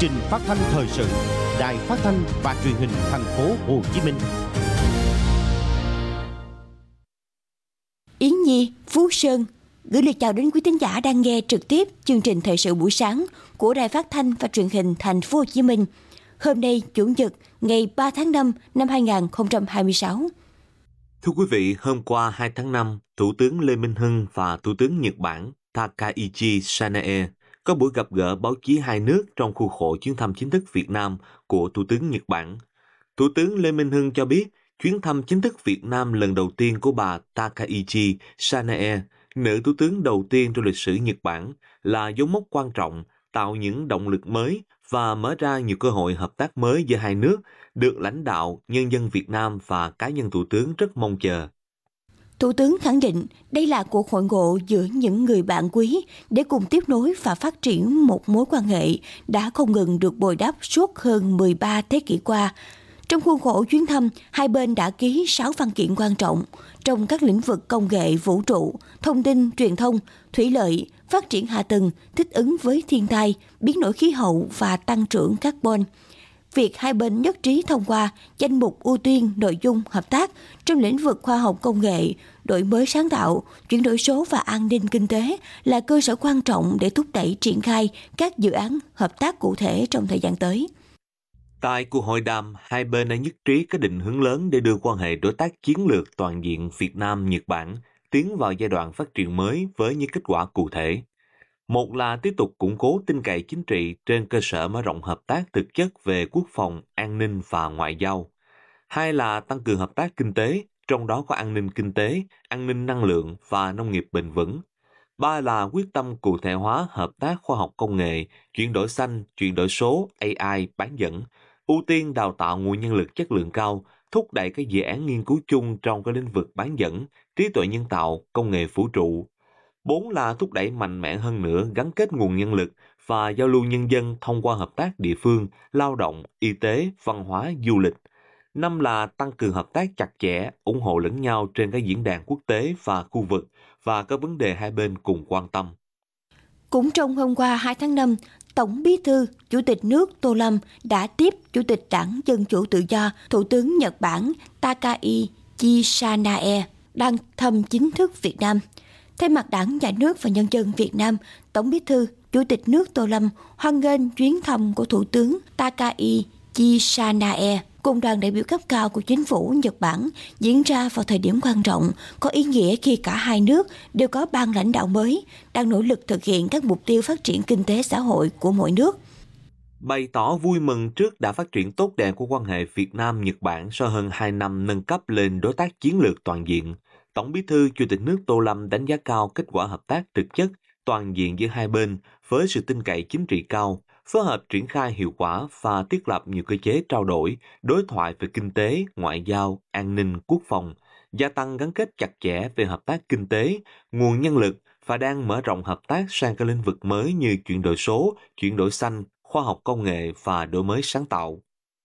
trình phát thanh thời sự, Đài Phát thanh và Truyền hình Thành phố Hồ Chí Minh. Yến Nhi, Phú Sơn gửi lời chào đến quý thính giả đang nghe trực tiếp chương trình thời sự buổi sáng của Đài Phát thanh và Truyền hình Thành phố Hồ Chí Minh. Hôm nay Chủ nhật, ngày 3 tháng 5 năm 2026. Thưa quý vị, hôm qua 2 tháng 5, Thủ tướng Lê Minh Hưng và Thủ tướng Nhật Bản Takaichi Sanae có buổi gặp gỡ báo chí hai nước trong khuôn khổ chuyến thăm chính thức Việt Nam của Thủ tướng Nhật Bản. Thủ tướng Lê Minh Hưng cho biết, chuyến thăm chính thức Việt Nam lần đầu tiên của bà Takaichi Sanae, nữ thủ tướng đầu tiên trong lịch sử Nhật Bản, là dấu mốc quan trọng, tạo những động lực mới và mở ra nhiều cơ hội hợp tác mới giữa hai nước, được lãnh đạo, nhân dân Việt Nam và cá nhân Thủ tướng rất mong chờ. Thủ tướng khẳng định đây là cuộc hội ngộ giữa những người bạn quý để cùng tiếp nối và phát triển một mối quan hệ đã không ngừng được bồi đắp suốt hơn 13 thế kỷ qua. Trong khuôn khổ chuyến thăm, hai bên đã ký 6 văn kiện quan trọng trong các lĩnh vực công nghệ vũ trụ, thông tin, truyền thông, thủy lợi, phát triển hạ tầng, thích ứng với thiên tai, biến đổi khí hậu và tăng trưởng carbon. Việc hai bên nhất trí thông qua danh mục ưu tiên nội dung hợp tác trong lĩnh vực khoa học công nghệ, đổi mới sáng tạo, chuyển đổi số và an ninh kinh tế là cơ sở quan trọng để thúc đẩy triển khai các dự án hợp tác cụ thể trong thời gian tới. Tại cuộc hội đàm, hai bên đã nhất trí các định hướng lớn để đưa quan hệ đối tác chiến lược toàn diện Việt Nam-Nhật Bản tiến vào giai đoạn phát triển mới với những kết quả cụ thể. Một là tiếp tục củng cố tin cậy chính trị trên cơ sở mở rộng hợp tác thực chất về quốc phòng, an ninh và ngoại giao. Hai là tăng cường hợp tác kinh tế, trong đó có an ninh kinh tế, an ninh năng lượng và nông nghiệp bền vững. Ba là quyết tâm cụ thể hóa hợp tác khoa học công nghệ, chuyển đổi xanh, chuyển đổi số, AI, bán dẫn, ưu tiên đào tạo nguồn nhân lực chất lượng cao, thúc đẩy các dự án nghiên cứu chung trong các lĩnh vực bán dẫn, trí tuệ nhân tạo, công nghệ vũ trụ. 4 là thúc đẩy mạnh mẽ hơn nữa gắn kết nguồn nhân lực và giao lưu nhân dân thông qua hợp tác địa phương, lao động, y tế, văn hóa, du lịch. 5 là tăng cường hợp tác chặt chẽ, ủng hộ lẫn nhau trên các diễn đàn quốc tế và khu vực và các vấn đề hai bên cùng quan tâm. Cũng trong hôm qua 2 tháng 5, Tổng Bí thư, Chủ tịch nước Tô Lâm đã tiếp Chủ tịch Đảng Dân Chủ Tự do, Thủ tướng Nhật Bản Takaichi Sanae đang thăm chính thức Việt Nam. Thay mặt Đảng, Nhà nước và nhân dân Việt Nam, Tổng Bí thư, Chủ tịch nước Tô Lâm hoan nghênh chuyến thăm của Thủ tướng Takaichi Sanae cùng đoàn đại biểu cấp cao của chính phủ Nhật Bản diễn ra vào thời điểm quan trọng, có ý nghĩa khi cả hai nước đều có ban lãnh đạo mới, đang nỗ lực thực hiện các mục tiêu phát triển kinh tế xã hội của mỗi nước. Bày tỏ vui mừng trước đã phát triển tốt đẹp của quan hệ Việt Nam-Nhật Bản sau hơn 2 năm nâng cấp lên đối tác chiến lược toàn diện, Tổng Bí thư Chủ tịch nước Tô Lâm đánh giá cao kết quả hợp tác thực chất toàn diện giữa hai bên với sự tin cậy chính trị cao, phối hợp triển khai hiệu quả và thiết lập nhiều cơ chế trao đổi, đối thoại về kinh tế, ngoại giao, an ninh, quốc phòng, gia tăng gắn kết chặt chẽ về hợp tác kinh tế, nguồn nhân lực và đang mở rộng hợp tác sang các lĩnh vực mới như chuyển đổi số, chuyển đổi xanh, khoa học công nghệ và đổi mới sáng tạo.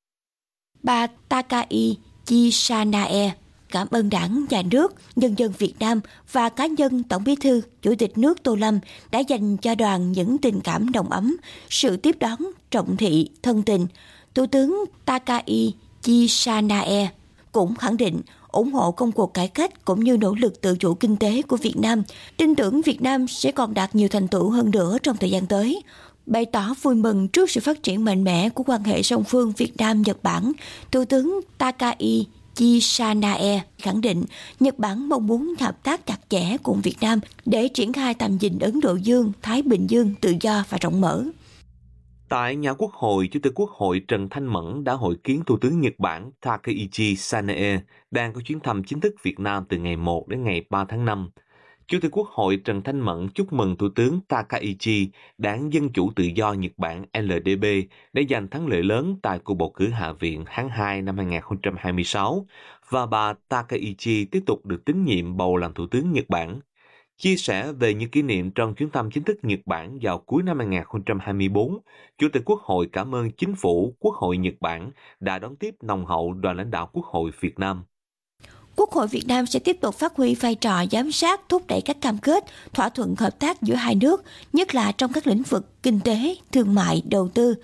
Bà Takaichi Sanae cảm ơn Đảng, Nhà nước, nhân dân Việt Nam và cá nhân Tổng Bí thư, Chủ tịch nước Tô Lâm đã dành cho đoàn những tình cảm nồng ấm, sự tiếp đón trọng thị, thân tình. Thủ tướng Takaichi Sanae cũng khẳng định ủng hộ công cuộc cải cách cũng như nỗ lực tự chủ kinh tế của Việt Nam, tin tưởng Việt Nam sẽ còn đạt nhiều thành tựu hơn nữa trong thời gian tới. Bày tỏ vui mừng trước sự phát triển mạnh mẽ của quan hệ song phương Việt Nam-Nhật Bản, Thủ tướng Takaichi Sanae khẳng định Nhật Bản mong muốn hợp tác chặt chẽ cùng Việt Nam để triển khai tầm nhìn Ấn Độ Dương, Thái Bình Dương tự do và rộng mở. Tại nhà Quốc hội, Chủ tịch Quốc hội Trần Thanh Mẫn đã hội kiến Thủ tướng Nhật Bản Takaichi Sanae đang có chuyến thăm chính thức Việt Nam từ ngày 1 đến ngày 3 tháng 5. Chủ tịch Quốc hội Trần Thanh Mẫn chúc mừng Thủ tướng Takaichi, Đảng Dân Chủ Tự do Nhật Bản LDP đã giành thắng lợi lớn tại cuộc bầu cử Hạ viện tháng 2 năm 2026 và bà Takaichi tiếp tục được tín nhiệm bầu làm Thủ tướng Nhật Bản. Chia sẻ về những kỷ niệm trong chuyến thăm chính thức Nhật Bản vào cuối năm 2024, Chủ tịch Quốc hội cảm ơn Chính phủ, Quốc hội Nhật Bản đã đón tiếp nồng hậu đoàn lãnh đạo Quốc hội Việt Nam. Quốc hội Việt Nam sẽ tiếp tục phát huy vai trò giám sát, thúc đẩy các cam kết, thỏa thuận hợp tác giữa hai nước, nhất là trong các lĩnh vực kinh tế, thương mại, đầu tư.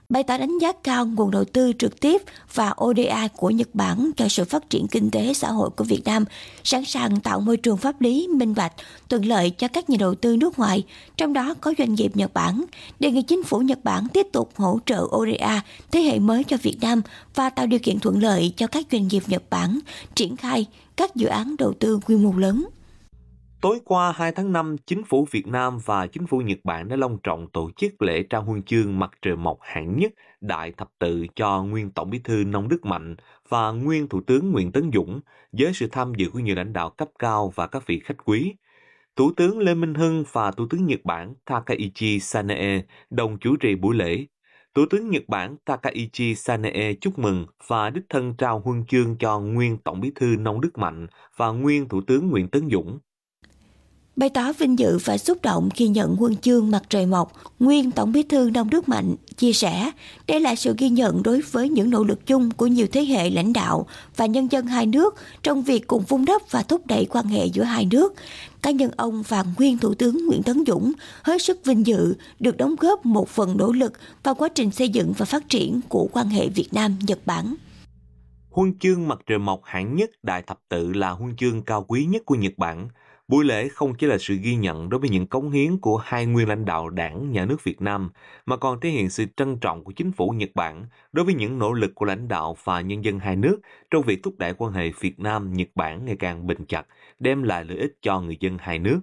bày tỏ đánh giá cao nguồn đầu tư trực tiếp và ODA của Nhật Bản cho sự phát triển kinh tế xã hội của Việt Nam, sẵn sàng tạo môi trường pháp lý minh bạch, thuận lợi cho các nhà đầu tư nước ngoài, trong đó có doanh nghiệp Nhật Bản, đề nghị chính phủ Nhật Bản tiếp tục hỗ trợ ODA thế hệ mới cho Việt Nam và tạo điều kiện thuận lợi cho các doanh nghiệp Nhật Bản triển khai các dự án đầu tư quy mô lớn. Tối qua 2 tháng 5, chính phủ Việt Nam và chính phủ Nhật Bản đã long trọng tổ chức lễ trao huân chương Mặt trời mọc hạng nhất Đại thập tự cho nguyên Tổng Bí thư Nông Đức Mạnh và nguyên Thủ tướng Nguyễn Tấn Dũng với sự tham dự của nhiều lãnh đạo cấp cao và các vị khách quý. Thủ tướng Lê Minh Hưng và Thủ tướng Nhật Bản Takaichi Sanae đồng chủ trì buổi lễ. Thủ tướng Nhật Bản Takaichi Sanae chúc mừng và đích thân trao huân chương cho nguyên Tổng Bí thư Nông Đức Mạnh và nguyên Thủ tướng Nguyễn Tấn Dũng. Bày tỏ vinh dự và xúc động khi nhận huân chương Mặt trời mọc, nguyên Tổng Bí thư Nông Đức Mạnh chia sẻ, đây là sự ghi nhận đối với những nỗ lực chung của nhiều thế hệ lãnh đạo và nhân dân hai nước trong việc cùng vun đắp và thúc đẩy quan hệ giữa hai nước. Cá nhân ông và nguyên Thủ tướng Nguyễn Tấn Dũng hết sức vinh dự được đóng góp một phần nỗ lực vào quá trình xây dựng và phát triển của quan hệ Việt Nam-Nhật Bản. Huân chương Mặt trời mọc hạng nhất Đại thập tự là huân chương cao quý nhất của Nhật Bản. Buổi lễ không chỉ là sự ghi nhận đối với những cống hiến của hai nguyên lãnh đạo Đảng, Nhà nước Việt Nam, mà còn thể hiện sự trân trọng của chính phủ Nhật Bản đối với những nỗ lực của lãnh đạo và nhân dân hai nước trong việc thúc đẩy quan hệ Việt Nam-Nhật Bản ngày càng bền chặt, đem lại lợi ích cho người dân hai nước.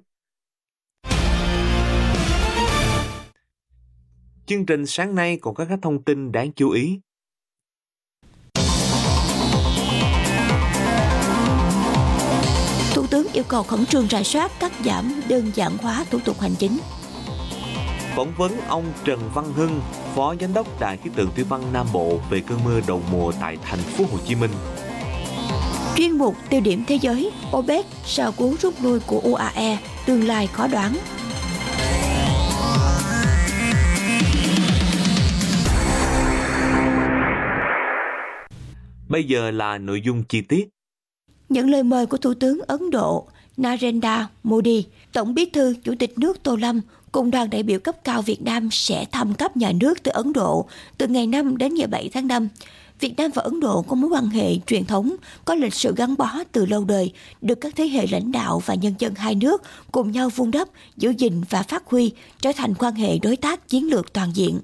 Chương trình sáng nay còn có các thông tin đáng chú ý. Thủ tướng yêu cầu khẩn trương rà soát, cắt giảm, đơn giản hóa thủ tục hành chính. Phỏng vấn ông Trần Văn Hưng, Phó Giám đốc Đài khí tượng thủy văn Nam Bộ về cơn mưa đầu mùa tại thành phố Hồ Chí Minh. Chuyên mục tiêu điểm thế giới, OPEC sau cú rút lui của UAE, tương lai khó đoán. Bây giờ là nội dung chi tiết. Nhận lời mời của Thủ tướng Ấn Độ Narendra Modi, Tổng Bí thư Chủ tịch nước Tô Lâm cùng đoàn đại biểu cấp cao Việt Nam sẽ thăm cấp nhà nước tới Ấn Độ từ ngày 5 đến ngày 7 tháng 5. Việt Nam và Ấn Độ có mối quan hệ truyền thống, có lịch sử gắn bó từ lâu đời, được các thế hệ lãnh đạo và nhân dân hai nước cùng nhau vun đắp, giữ gìn và phát huy, trở thành quan hệ đối tác chiến lược toàn diện.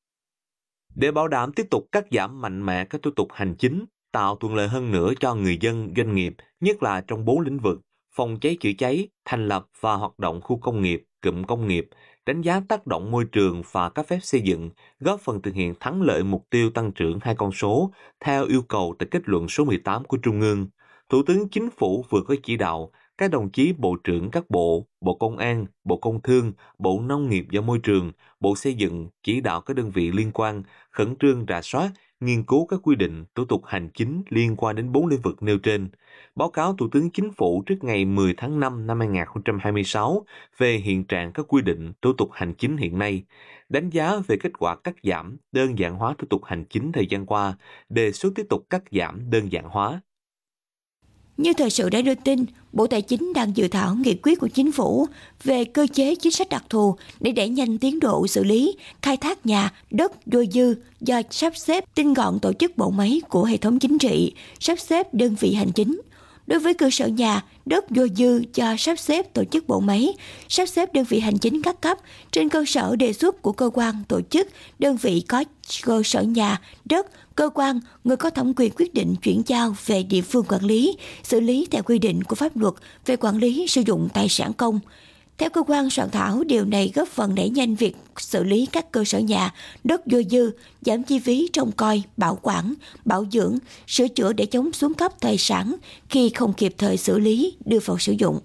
Để bảo đảm tiếp tục cắt giảm mạnh mẽ các thủ tục hành chính, tạo thuận lợi hơn nữa cho người dân, doanh nghiệp, nhất là trong 4 lĩnh vực: phòng cháy chữa cháy, thành lập và hoạt động khu công nghiệp, cụm công nghiệp, đánh giá tác động môi trường và cấp phép xây dựng, góp phần thực hiện thắng lợi mục tiêu tăng trưởng 2 con số theo yêu cầu tại kết luận số 18 của Trung ương. Thủ tướng Chính phủ vừa có chỉ đạo các đồng chí Bộ trưởng các bộ, Bộ Công an, Bộ Công Thương, Bộ Nông nghiệp và Môi trường, Bộ Xây dựng chỉ đạo các đơn vị liên quan khẩn trương rà soát, nghiên cứu các quy định, thủ tục hành chính liên quan đến 4 lĩnh vực nêu trên, báo cáo Thủ tướng Chính phủ trước ngày 10 tháng 5 năm 2026 về hiện trạng các quy định, thủ tục hành chính hiện nay, đánh giá về kết quả cắt giảm, đơn giản hóa thủ tục hành chính thời gian qua, đề xuất tiếp tục cắt giảm, đơn giản hóa. Như thời sự đã đưa tin, Bộ Tài chính đang dự thảo nghị quyết của Chính phủ về cơ chế chính sách đặc thù để đẩy nhanh tiến độ xử lý, khai thác nhà, đất dôi dư do sắp xếp tinh gọn tổ chức bộ máy của hệ thống chính trị, sắp xếp đơn vị hành chính. Đối với cơ sở nhà, đất dôi dư do sắp xếp tổ chức bộ máy, sắp xếp đơn vị hành chính các cấp trên cơ sở đề xuất của cơ quan, tổ chức, đơn vị có cơ sở nhà, đất, cơ quan, người có thẩm quyền quyết định chuyển giao về địa phương quản lý, xử lý theo quy định của pháp luật về quản lý sử dụng tài sản công. Theo cơ quan soạn thảo, điều này góp phần đẩy nhanh việc xử lý các cơ sở nhà, đất dôi dư, giảm chi phí trông coi, bảo quản, bảo dưỡng, sửa chữa để chống xuống cấp tài sản khi không kịp thời xử lý, đưa vào sử dụng.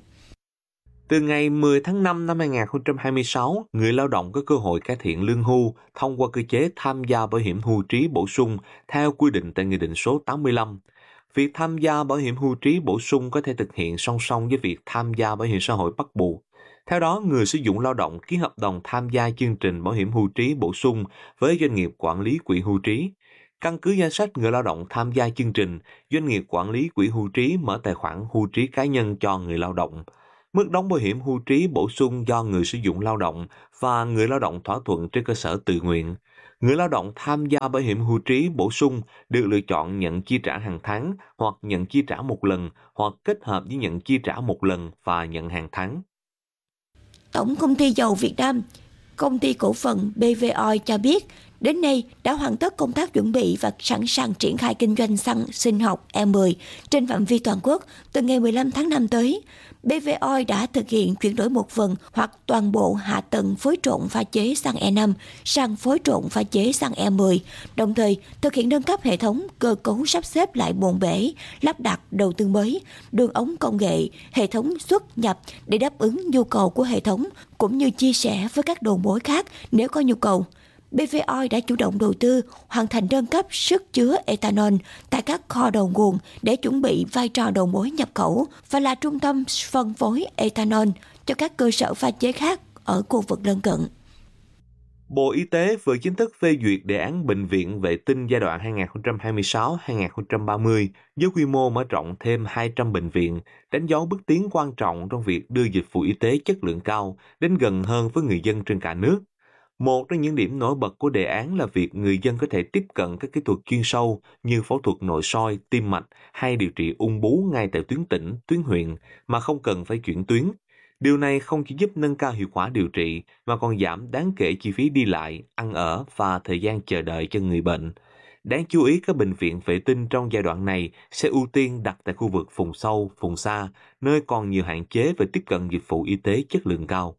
Từ ngày 10 tháng 5 năm 2026, người lao động có cơ hội cải thiện lương hưu thông qua cơ chế tham gia bảo hiểm hưu trí bổ sung theo quy định tại Nghị định số 85. Việc tham gia bảo hiểm hưu trí bổ sung có thể thực hiện song song với việc tham gia bảo hiểm xã hội bắt buộc. Theo đó, người sử dụng lao động ký hợp đồng tham gia chương trình bảo hiểm hưu trí bổ sung với doanh nghiệp quản lý quỹ hưu trí. Căn cứ danh sách người lao động tham gia chương trình, doanh nghiệp quản lý quỹ hưu trí mở tài khoản hưu trí cá nhân cho người lao động. Mức đóng bảo hiểm hưu trí bổ sung do người sử dụng lao động và người lao động thỏa thuận trên cơ sở tự nguyện. Người lao động tham gia bảo hiểm hưu trí bổ sung được lựa chọn nhận chi trả hàng tháng hoặc nhận chi trả một lần hoặc kết hợp với nhận chi trả một lần và nhận hàng tháng. Tổng công ty dầu Việt Nam, công ty cổ phần BVOI cho biết, đến nay đã hoàn tất công tác chuẩn bị và sẵn sàng triển khai kinh doanh xăng sinh học E10 trên phạm vi toàn quốc từ ngày 15 tháng 5 tới. BVOI đã thực hiện chuyển đổi một phần hoặc toàn bộ hạ tầng phối trộn pha chế xăng E5 sang phối trộn pha chế xăng E10, đồng thời thực hiện nâng cấp hệ thống cơ cấu sắp xếp lại bồn bể, lắp đặt đầu tư mới, đường ống công nghệ, hệ thống xuất nhập để đáp ứng nhu cầu của hệ thống, cũng như chia sẻ với các đầu mối khác nếu có nhu cầu. BVOI đã chủ động đầu tư hoàn thành nâng cấp sức chứa ethanol tại các kho đầu nguồn để chuẩn bị vai trò đầu mối nhập khẩu và là trung tâm phân phối ethanol cho các cơ sở pha chế khác ở khu vực lân cận. Bộ Y tế vừa chính thức phê duyệt đề án bệnh viện vệ tinh giai đoạn 2026-2030 với quy mô mở rộng thêm 200 bệnh viện, đánh dấu bước tiến quan trọng trong việc đưa dịch vụ y tế chất lượng cao đến gần hơn với người dân trên cả nước. Một trong những điểm nổi bật của đề án là việc người dân có thể tiếp cận các kỹ thuật chuyên sâu như phẫu thuật nội soi, tim mạch hay điều trị ung bướu ngay tại tuyến tỉnh, tuyến huyện mà không cần phải chuyển tuyến. Điều này không chỉ giúp nâng cao hiệu quả điều trị mà còn giảm đáng kể chi phí đi lại, ăn ở và thời gian chờ đợi cho người bệnh. Đáng chú ý, các bệnh viện vệ tinh trong giai đoạn này sẽ ưu tiên đặt tại khu vực vùng sâu, vùng xa, nơi còn nhiều hạn chế về tiếp cận dịch vụ y tế chất lượng cao.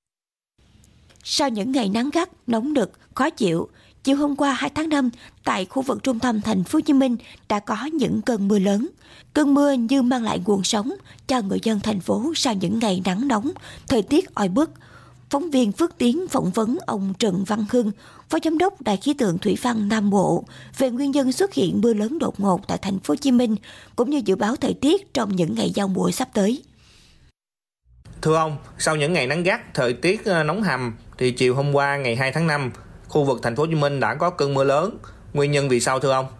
Sau những ngày nắng gắt, nóng nực, khó chịu, chiều hôm qua 2 tháng 5, tại khu vực trung tâm thành phố Hồ Chí Minh đã có những cơn mưa lớn. Cơn mưa như mang lại nguồn sống cho người dân thành phố sau những ngày nắng nóng, thời tiết oi bức. Phóng viên Phước Tiến phỏng vấn ông Trần Văn Hưng, Phó Giám đốc Đài khí tượng thủy văn Nam Bộ về nguyên nhân xuất hiện mưa lớn đột ngột tại thành phố Hồ Chí Minh cũng như dự báo thời tiết trong những ngày giao mùa sắp tới. Thưa ông, sau những ngày nắng gắt, thời tiết nóng hầm thì chiều hôm qua ngày 2 tháng 5, khu vực thành phố Hồ Chí Minh đã có cơn mưa lớn. Nguyên nhân vì sao thưa ông?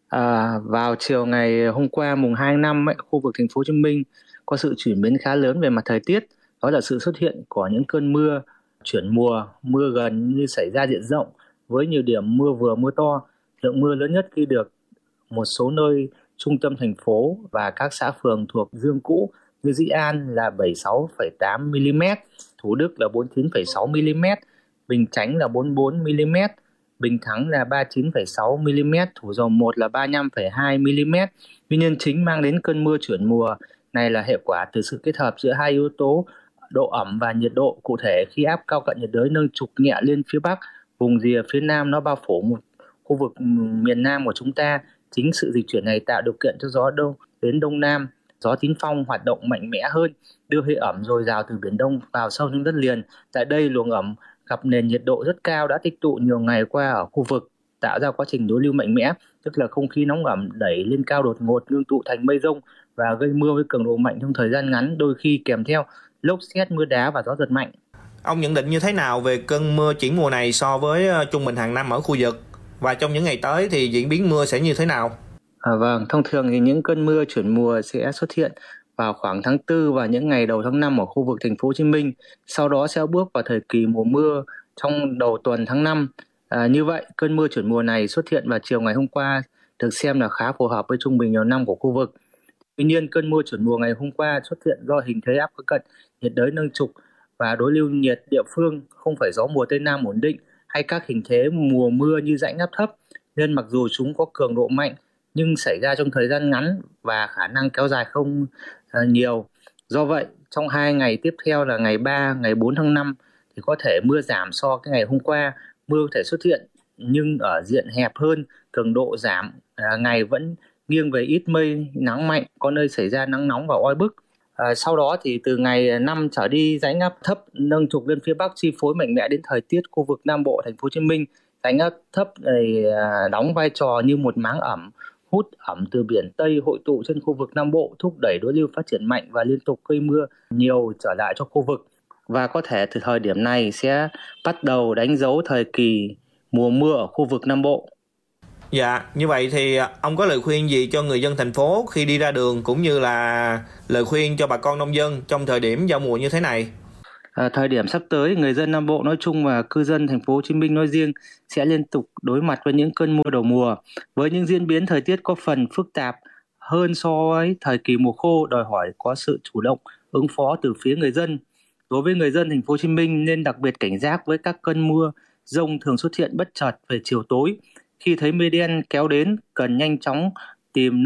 Vào chiều ngày hôm qua mùng 2 tháng 5, khu vực thành phố Hồ Chí Minh có sự chuyển biến khá lớn về mặt thời tiết, đó là sự xuất hiện của những cơn mưa chuyển mùa, mưa gần như xảy ra diện rộng với nhiều điểm mưa vừa mưa to. Lượng mưa lớn nhất ghi được một số nơi trung tâm thành phố và các xã phường thuộc Dương Cũ như Dĩ An là 76,8 mm, Thủ Đức là 49,6 mm, Bình Chánh là 44 mm, Bình Thắng là 39,6 mm, Thủ Dầu Một là 35,2 mm. Nguyên nhân chính mang đến cơn mưa chuyển mùa này là hệ quả từ sự kết hợp giữa hai yếu tố độ ẩm và nhiệt độ. Cụ thể, khi áp cao cận nhiệt đới nâng trục nhẹ lên phía Bắc, vùng rìa phía Nam nó bao phủ một khu vực miền Nam của chúng ta. Chính sự dịch chuyển này tạo điều kiện cho gió đông đến Đông Nam, gió Tín Phong hoạt động mạnh mẽ hơn, đưa hơi ẩm dồi dào từ Biển Đông vào sâu trong đất liền. Tại đây, luồng ẩm gặp nền nhiệt độ rất cao đã tích tụ nhiều ngày qua ở khu vực, tạo ra quá trình đối lưu mạnh mẽ, tức là không khí nóng ẩm đẩy lên cao đột ngột ngưng tụ thành mây rông và gây mưa với cường độ mạnh trong thời gian ngắn, đôi khi kèm theo lốc sét, mưa đá và gió giật mạnh. Ông nhận định như thế nào về cơn mưa chuyển mùa này so với trung bình hàng năm ở khu vực? Và trong những ngày tới thì diễn biến mưa sẽ như thế nào? Vâng, thông thường thì những cơn mưa chuyển mùa sẽ xuất hiện vào khoảng tháng 4 và những ngày đầu tháng 5 ở khu vực thành phố Hồ Chí Minh. Sau đó sẽ bước vào thời kỳ mùa mưa trong đầu tuần tháng 5. Như vậy, cơn mưa chuyển mùa này xuất hiện vào chiều ngày hôm qua được xem là khá phù hợp với trung bình nhiều năm của khu vực. Tuy nhiên, cơn mưa chuyển mùa ngày hôm qua xuất hiện do hình thế áp cao cận nhiệt đới nâng trục và đối lưu nhiệt địa phương, không phải gió mùa Tây Nam ổn định hay các hình thế mùa mưa như rãnh áp thấp, nên mặc dù chúng có cường độ mạnh nhưng xảy ra trong thời gian ngắn và khả năng kéo dài không nhiều. Do vậy, trong 2 ngày tiếp theo là ngày 3, ngày 4 tháng 5 thì có thể mưa giảm so với ngày hôm qua. Mưa có thể xuất hiện nhưng ở diện hẹp hơn, cường độ giảm, ngày vẫn nghiêng về ít mây, nắng mạnh, có nơi xảy ra nắng nóng và oi bức. Sau đó thì từ ngày 5 trở đi, rãnh áp thấp nâng trục lên phía Bắc chi phối mạnh mẽ đến thời tiết khu vực Nam Bộ, thành phố Hồ Chí Minh. Rãnh áp thấp này đóng vai trò như một máng ẩm, hút ẩm từ biển Tây hội tụ trên khu vực Nam Bộ, thúc đẩy đối lưu phát triển mạnh và liên tục gây mưa nhiều trở lại cho khu vực. Và có thể từ thời điểm này sẽ bắt đầu đánh dấu thời kỳ mùa mưa ở khu vực Nam Bộ. Dạ, như vậy thì ông có lời khuyên gì cho người dân thành phố khi đi ra đường cũng như là lời khuyên cho bà con nông dân trong thời điểm giao mùa như thế này? Thời điểm sắp tới, người dân Nam Bộ nói chung và cư dân thành phố Hồ Chí Minh nói riêng sẽ liên tục đối mặt với những cơn mưa đầu mùa, với những diễn biến thời tiết có phần phức tạp hơn so với thời kỳ mùa khô, đòi hỏi có sự chủ động ứng phó từ phía người dân. Đối với người dân thành phố Hồ Chí Minh nên đặc biệt cảnh giác với các cơn mưa dông thường xuất hiện bất chợt về chiều tối. Khi thấy mây đen kéo đến, cần nhanh chóng tìm